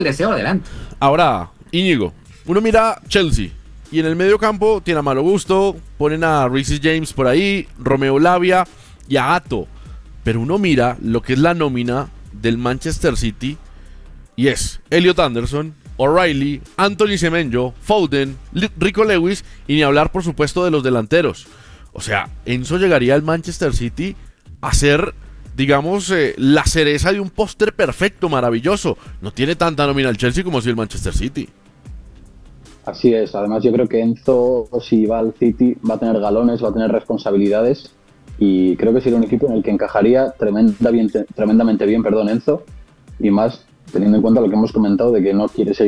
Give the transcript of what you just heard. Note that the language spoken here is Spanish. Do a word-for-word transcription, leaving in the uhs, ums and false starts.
deseo adelante. Ahora, Íñigo, uno mira Chelsea y en el medio campo tiene a Malo Gusto, ponen a Reece James por ahí, Romeo Lavia y a Ato. Pero uno mira lo que es la nómina del Manchester City y es Elliot Anderson, O'Reilly, Anthony Semenyo, Foden, Rico Lewis y ni hablar por supuesto de los delanteros. O sea, Enzo llegaría al Manchester City a ser, digamos, eh, la cereza de un póster perfecto, maravilloso. No tiene tanta nómina el Chelsea como si el Manchester City. Así es, además yo creo que Enzo, si va al City, va a tener galones, va a tener responsabilidades y creo que sería un equipo en el que encajaría tremenda bien, tremendamente bien, perdón, Enzo, y más teniendo en cuenta lo que hemos comentado de que no quiere ser